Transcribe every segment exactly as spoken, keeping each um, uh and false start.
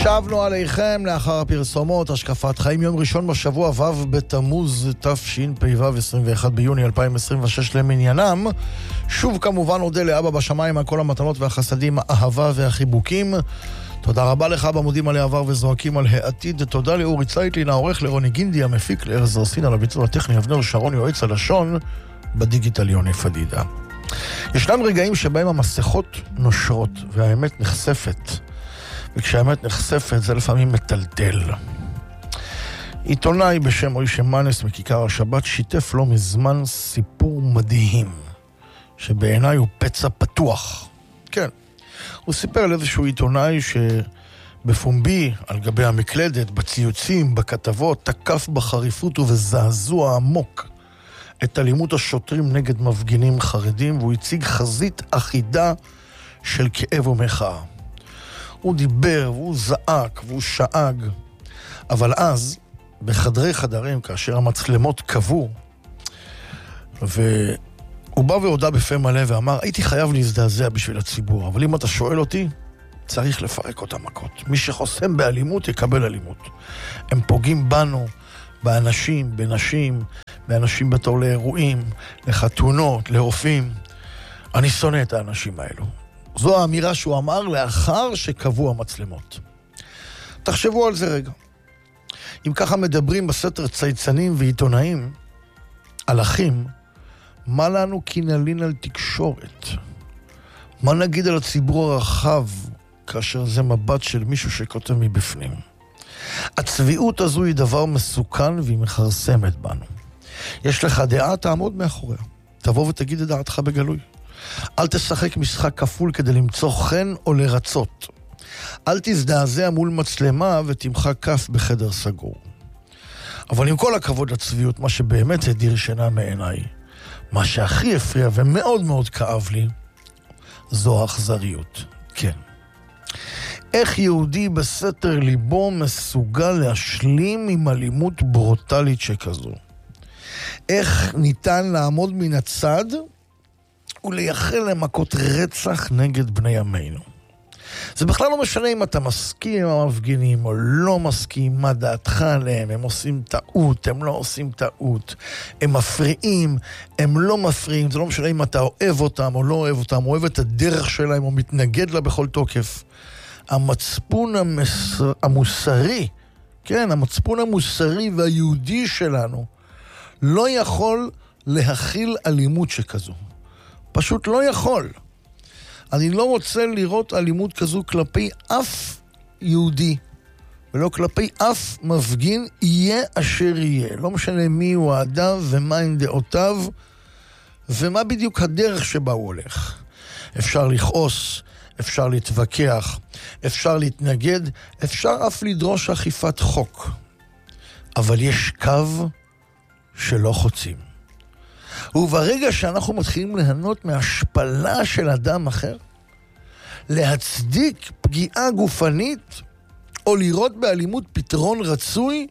שבנו עליכם לאחר הפרסומות, השקפת חיים, יום ראשון בשבוע, ו' בתמוז תשפ"ו, עשרים ואחד ביוני אלפיים עשרים ושש למניינם. שוב כמובן אודה לאבא בשמיים על כל המתנות והחסדים, האהבה והחיבוקים. תודה רבה לך בעמודים על העבר וזועקים על העתיד. תודה לאורי צייטלין העורך, לרוני גינדי המפיק, לארז רסין על הביצוע הטכני, אבנר שרון יועץ הלשון, בדיגיטל יוני פדידה. ישנם רגעים שבהם המסכות נושרות והאמת נחשפת, וכשהאמת נחשפת זה לפעמים מטלטל. עיתונאי בשם מוישה מנס מכיכר השבת שיתף לא מזמן סיפור מדהים, שבעיניי הוא פצע פתוח. כן, הוא סיפר על איזשהו עיתונאי שבפומבי, על גבי המקלדת, בציוצים, בכתבות, תקף בחריפות ובזעזוע עמוק את אלימות השוטרים נגד מפגינים חרדים, והוא הציג חזית אחידה של כאב ומחאה. הוא דיבר, והוא זעק, והוא שאג. אבל אז, בחדרי חדרים, כאשר המצלמות קבעו, והוא בא והודע בפה מלא ואמר, הייתי חייב להזדעזע בשביל הציבור, אבל אם אתה שואל אותי, צריך לפרק אותה מכות. מי שחוסם באלימות יקבל אלימות. הם פוגעים בנו, באנשים, בנשים, באנשים בתור לאירועים, לחתונות, לרופאים. אני שונא את האנשים האלו. זו האמירה שהוא אמר לאחר שקבעו המצלמות. תחשבו על זה רגע. אם ככה מדברים בסתר צייצנים ועיתונאים על אחים, מה לנו כי נלין על תקשורת? מה נגיד על הציבור הרחב כאשר זה מבט של מישהו שכותב מבפנים? הצביעות הזו היא דבר מסוכן והיא מחרסמת בנו. יש לך דעה, תעמוד מאחוריה. תבוא ותגיד את דעתך בגלוי. אל תשחק משחק כפול כדי למצוא חן או לרצות. אל תזדעזע מול מצלמה ותמחא כף בחדר סגור. אבל עם כל הכבוד לצביעות, מה שבאמת הדיר שינה מעיניי, מה שהכי הפריע ומאוד מאוד כאב לי, זו האכזריות. כן. איך יהודי בסתר ליבו מסוגל להשלים עם אלימות ברוטלית שכזו? איך ניתן לעמוד מן הצד ולייחל למכות רצח נגד בני עמנו? זה בכלל לא משנה אם אתה מסכים עם המפגינים או לא מסכים, מה דעתך עליהם, הם עושים טעות, הם לא עושים טעות, הם מפריעים, הם לא מפריעים, זה לא משנה אם אתה אוהב אותם או לא אוהב אותם, אוהב את הדרך שלהם או מתנגד לה בכל תוקף. המצפון המסר, המוסרי, כן, המצפון המוסרי והיהודי שלנו לא יכול להכיל אלימות שכזו. פשוט לא יכול. אני לא רוצה לראות אלימות כזו כלפי אף יהודי, ולא כלפי אף מפגין, יהיה אשר יהיה. לא משנה מי הוא האדם ומה עם דעותיו, ומה בדיוק הדרך שבה הוא הולך. אפשר לכעוס, אפשר להתווכח, אפשר להתנגד, אפשר אף לדרוש אכיפת חוק. אבל יש קו שלא חוצים. וברגע שאנחנו מתחילים ליהנות מהשפלה של אדם אחר, להצדיק פגיעה גופנית, או לראות באלימות פתרון רצוי,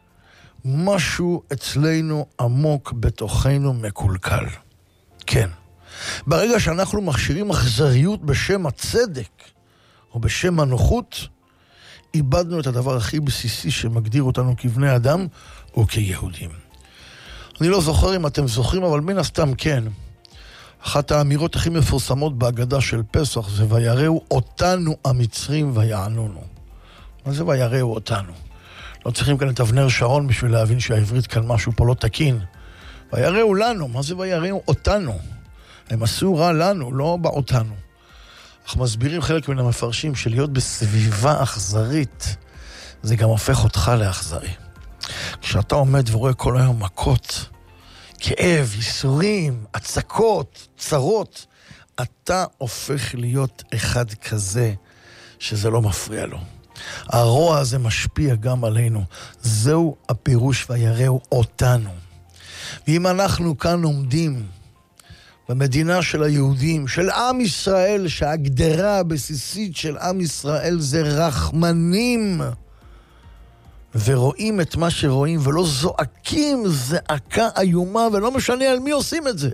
משהו אצלנו עמוק בתוכנו מקולקל. כן. ברגע שאנחנו מכשירים אכזריות בשם הצדק, או בשם הנוחות, איבדנו את הדבר הכי בסיסי שמגדיר אותנו כבני אדם, או כיהודים. אני לא זוכר אם אתם זוכרים, אבל מן הסתם כן. אחת האמירות הכי מפורסמות בהגדה של פסח זה ויראו אותנו המצרים ויענונו. מה זה ויראו אותנו? לא צריכים כאן את אבנר שרון בשביל להבין שהעברית כאן משהו פה לא תקין. ויראו לנו, מה זה ויראו אותנו? הם עשו רע לנו, לא באותנו. אך מסבירים חלק מן המפרשים שלהיות בסביבה אכזרית, זה גם הופך אותך לאכזרי. כשאתה עומד ורואה כל היום מכות, כאב, ייסורים, הצקות, צרות, אתה הופך להיות אחד כזה שזה לא מפריע לו. הרוע הזה משפיע גם עלינו. זהו הפירוש ויראו אותנו. ואם אנחנו כאן עומדים במדינה של היהודים, של עם ישראל, שההגדרה הבסיסית של עם ישראל זה רחמנים, ורואים את מה שרואים ולא זועקים זעקה איומה, ולא משנה על מי עושים את זה,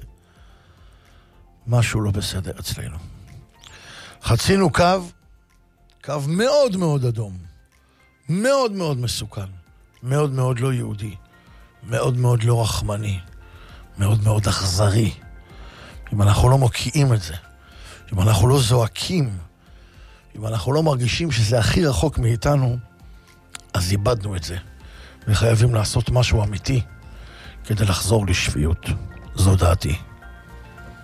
משהו לא בסדר אצלנו. חצינו קו, קו מאוד מאוד אדום, מאוד מאוד מסוכן, מאוד מאוד לא יהודי, מאוד מאוד לא רחמני, מאוד מאוד אכזרי. אם אנחנו לא מוקיעים את זה, אם אנחנו לא זועקים, אם אנחנו לא מרגישים שזה הכי רחוק מאיתנו, אז איבדנו את זה. וחייבים לעשות משהו אמיתי כדי לחזור לשפיות. זו דעתי.